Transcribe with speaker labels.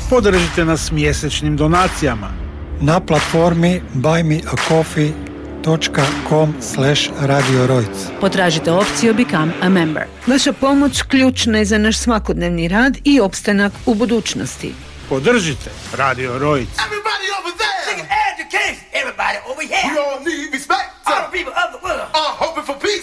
Speaker 1: Podržite nas mjesečnim donacijama
Speaker 2: na platformi buymeacoffee.com/Radio Rojc.
Speaker 3: Potražite opciju Become a Member. Vaša pomoć ključna je za naš svakodnevni rad i opstanak u budućnosti.
Speaker 1: Podržite Radio Rojc.
Speaker 4: Everybody over there. Sing education. Everybody over here. We all need respect. All the people of the world are hoping for peace.